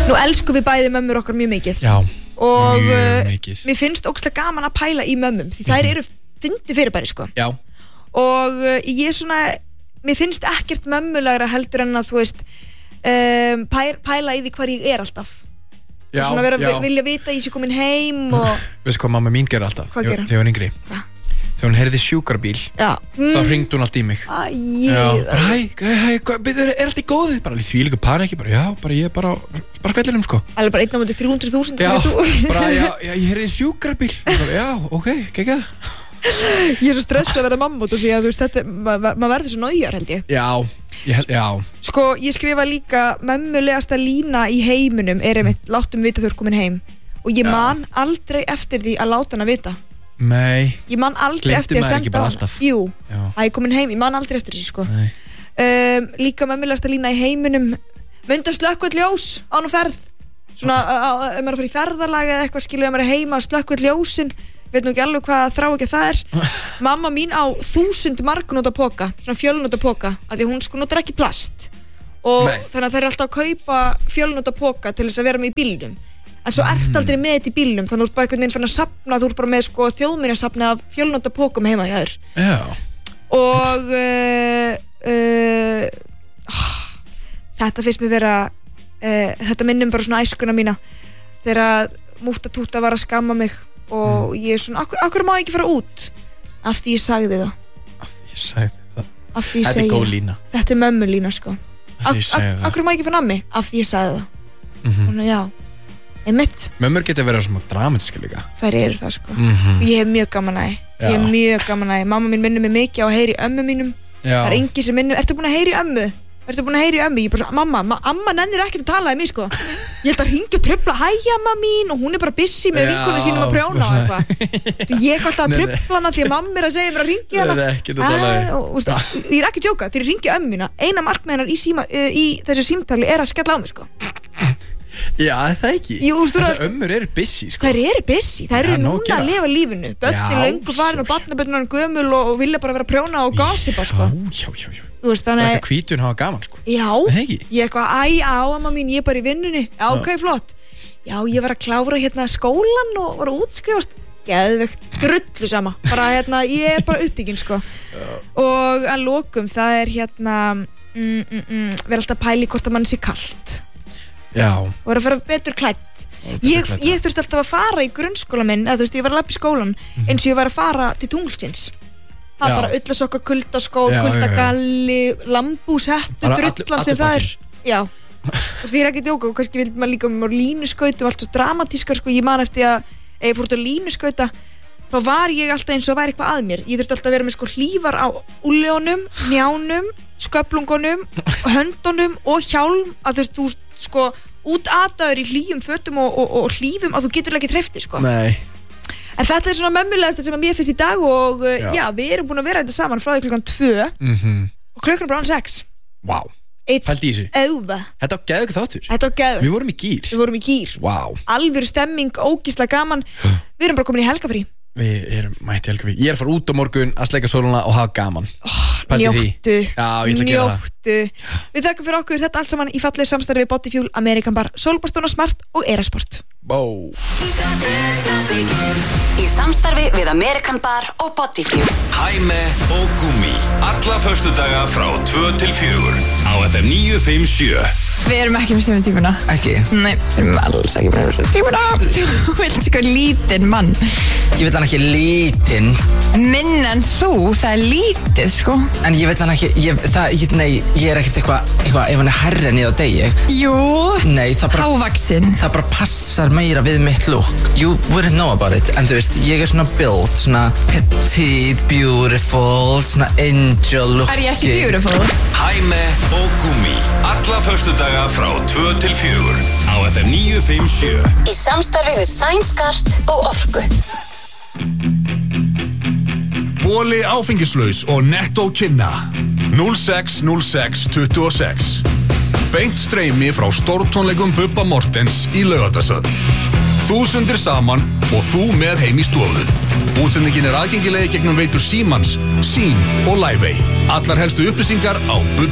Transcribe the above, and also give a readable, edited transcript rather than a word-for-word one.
Nú elskum við bæði mömmur okkar mjög mikið. Já, og mjög mikið. Mér finnst ógeðslega gaman að pæla í mömmum því þær eru fyndi fyrirbæri sko. Já. Og ég svona mér finnst ekkert mömmulegra heldur en að þú veist pæla í því hvar ég alltaf. Já, svona vera já. Vilja vita ég sé komin heim og veistu hvað mamma mín gerir alltaf? Hvað gerir? Þegar hún var yngri. Hvað? Þegar hún heyrði sjúkrabíl, þá hringdi hún alltaf í mig. Hæ, allt í góðu? Bara því líka panikki, ég er bara spellinum sko. Alveg bara 1 á móti 300.000. Já, bara ég heyrði sjúkrabíl. Já, ok, geggjað. Ég er svo stressað að vera mamma út af því að þú veist þetta, maður verður svo nájar held ég. Já. Sko, ég skrifa líka mömmulegasta lína í heiminum einmitt, láttu mig vita þú ert komin heim. Og ég man aldrei eftir því að láta hana vita. Nei. Ég man aldrei eftir að senda hana. Jú, að ég komin heim, ég man aldrei eftir því sko. Líka mömmulegasta lína í heiminum, mynda slökkvöld ljós án og ferð. Svona, ef maður fara í ferðalag eða eitthvað skilur, ef maður er heima, slökkvöld ljósin. Veit nú ekki alveg hvað þrá ekki það er. Mamma mín á 1000 margnóta poka, svona fjölnóta poka, af því hún sko notar ekki plast. Og þannig að þær eru alltaf að kaupa fjölnóta poka til þess að vera með í bílnum. En svo ert aldrei með þetta í bílnum, þannig að þú ert bara einhvern veginn fann að safna, þú ert bara með sko þjóðminjasafni af fjölnóta pokum heima hjá þér. Já. Og þetta finnst mér vera, þetta minnum bara svona æskuna mína, þegar múta túta var að skamma mig. Og ég er svona, akkur má ég ekki fara út? Af því ég sagði það. Af því ég sagði það. Af því ég Þetta er góð lína. Þetta er mömmu lína sko. Af því ég sagði það. Akkur má ég ekki fara nammi? Af því ég sagði það. Þannig já, einmitt. Mömmur geta verið svona dramatíska líka. Þær eru það sko. Ég hef mjög gaman að því. Mamma mín minnir mig mikið á að heyri ömmu mínum. Það er engin sem minnir, ertu búin að heyri ömmu? Ég bara svo, amma nennir ekkert að tala í mig sko. Ég held að hringja og trufla, hæ amma mín, og hún er bara busy með vinkonum sínum að prjóna og eitthvað. Ég er alltaf að trufla hana því að mamma er að segja mér að hringja hana. Það er ekkert að tala í. Ég er ekki að djóka, þegar ég hringja ömmu mína, eina markmiðið hennar í þessu símtali er að skella á mig sko. Já, það ekki. Þessar ömmur eru busy sko. Þær eru busy, þær eru núna að lifa lífinu. Börnin löngu farin og barnabörnin gömul og vilja bara vera að prjóna og gossipa sko. Já. Þú veist, þannig að hvítun hafa gaman sko. Já, ég eitthvað, amma mín, ég er bara í vinnunni. Já, ok, flott. Já, ég var að klára hérna skólan og var að útskrifast. Geðveikt, drullu sama. Bara hérna, ég er bara upptekinn sko. Og að lokum, það er hérna vera alltaf að pæla í hvort að mann sé kalt. Já. Og vera að fara betur klædd. Ég þurfti alltaf að fara í grunnskóla minn, eða þú veist, ég var að labba í skólan eins og ég var að fara til tunglsins. Það er bara ullasokkar, kuldaskór, kuldagalli, lambúshettu, drullan sem það er. Já, og því ég er ekki að djóka og kannski vildi maður líka með línuskautum og allt svo dramatískar sko. Ég man eftir að ef ég fór út að línuskauta þá var ég alltaf eins og væri eitthvað að mér. Ég þurfti alltaf að vera með sko hlífar á úljónum, njánum, sköflungunum, höndunum og hjálm að þú sko útataður í hlýjum fötum og hlífum að þú getur ekki treyfti sko. Nei. En þetta er svona mömmulegasta sem að mér finnst í dag og já, við erum búin að vera þetta saman frá því klukkan 2 og klukkan bara 6. Vá, pældi í þessu. Þetta var geðveikur þáttur. Þetta var geðveikur. Við vorum í gír. Vá. Alvöru stemming, ógeðslega gaman. Við erum bara komin í helgafrí. Við erum mætt í helgafrí. Ég er að fara út á morgun að sleika sóluna og hafa gaman. Njóttu. Já, ég ætla að gera það. Við þakkum fyrir okkur þetta allt saman í fallegu samstarfi við Bodyfuel, American Bar, Solbastona Smart og Erasport. Í samstarfi við American Bar og Bodyfuel. Hæme og Gúmi. Alla föstudaga frá 2 til 4 á FM 957. Við erum ekki með sömu tímuna. Ekki? Nei, við erum alls ekki með sömu tímuna. Þú vilt sko lítinn mann. Ég vil hann ekki lítinn. Minn en þú, það er lítið sko. En ég vil hann ekki, ég er ekkert eitthvað, ef hann er herri en ég á degi. Jú, nei, það bara hávaxinn. Það bara passar meira við mitt look. You wouldn't know about it. En þú veist, ég er svona build, svona petite, beautiful, svona angel look. Er ég ekki beautiful? Hæme og Gúmi. Alla föstudaga frá 2 til 4 á FM 957. Í samstarfi við Sænskart og Orku. Bóli áfengislaus og Netto kynna 060626. Beint streymi frá stórtónleikum Bubba Mortens í Laugardalshöll. 1000 saman og þú með heim í stofu. Útsendingin er aðgengileg gegnum veitur Símans, Sín og Liveway. Allar helstu upplýsingar á